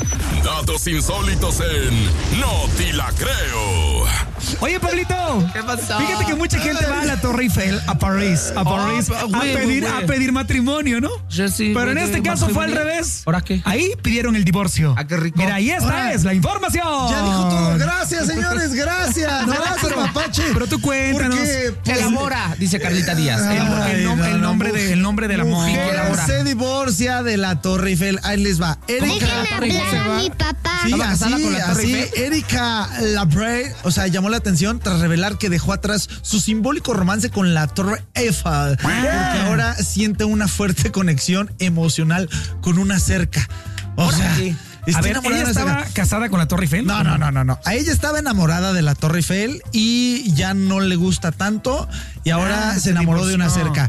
Datos insólitos en No Te La Creo. Oye, Pablito. ¿Qué pasó? Fíjate que mucha gente va a la Torre Eiffel, a París, a pedir matrimonio, ¿no? Sí, pero en este caso fue al matrimonio. revés. ¿Ahora qué? Ahí pidieron el divorcio. Ah, qué rico. Mira, ahí esta es la información. Ya dijo todo. Gracias, señores, gracias. Gracias, mapache. Pero tú cuéntanos. Porque, Elabora, dice Carlita Díaz. El nombre del amor. Mujer se divorcia de la Torre Eiffel. Ahí les va. Erika. Déjenme hablar a mi papá. Sí, ¿Estaba casada con la Torre así, Eiffel? Erika Labray, o sea, llamó la atención tras revelar que dejó atrás su simbólico romance con la Torre Eiffel, porque ahora siente una fuerte conexión emocional con una cerca. O sea, está A ver, enamorada ¿ella de la estaba cerca. casada con la Torre Eiffel? No. A ella estaba enamorada de la Torre Eiffel y ya no le gusta tanto y ahora se enamoró de una cerca.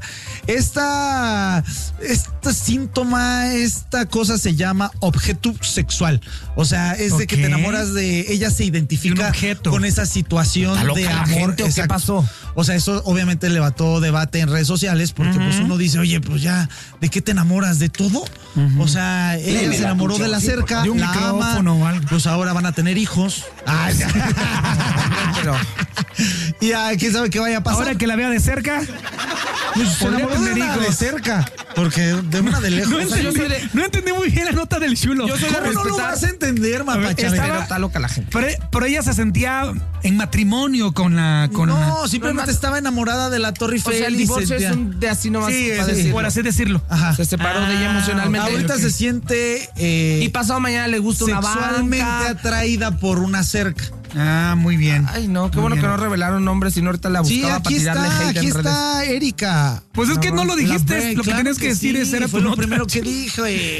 Este síntoma, esta cosa se llama objeto sexual. O sea, es de que te enamoras de ella, se identifica con esa situación ¿Está de loca la amor. gente o qué Exacto. pasó? O sea, eso obviamente levantó debate en redes sociales porque pues uno dice, oye, pues ya, ¿de qué te enamoras? ¿De todo? O sea, ella se enamoró de la cerca, de un la micrófono ama, o algo. pues ahora van a tener hijos. Pero, Y quién sabe qué vaya a pasar. Ahora que la vea de cerca, pues, se podría enamoró de tener una de hijos. cerca, porque de una de lejos. No entendí muy bien la nota del chulo. Yo soy de ¿Cómo no lo respetar. vas a entender, mapacha? estaba- pero está loca la gente. Pero ella se sentía en matrimonio con la... No, simplemente estaba enamorada de la Torre O Eiffel. sea, el y divorcio sentía- es un de así nomás Sí, para sí, decirlo. por así decirlo. Ajá. Se separó de ella emocionalmente. Ahorita se siente Y pasado mañana le gusta una sexualmente banca. atraída por una cerca. Ah, muy bien. Ay, no, qué Muy bueno bien. que no revelaron nombres, sino ahorita la Sí, buscaba para tirarle hate aquí en redes. está Erika. Pues es que no lo dijiste, Labray, lo que claro tenías que decir sí, es era fue tu lo nota. primero que dije.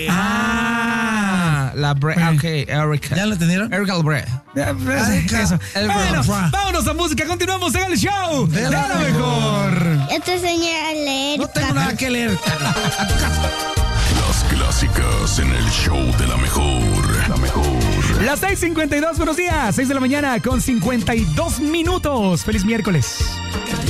Ok, Erika. ¿Ya lo entendieron? Erika Labray. Eso. El Bueno, Fra. vámonos a música, continuamos en el show De de la la mejor. Yo te enseñaré a leer. No tengo nada que leer. Las clásicas en el show de la mejor. La mejor. Las 6:52, buenos días, 6 de la mañana con 52 minutos. Feliz miércoles.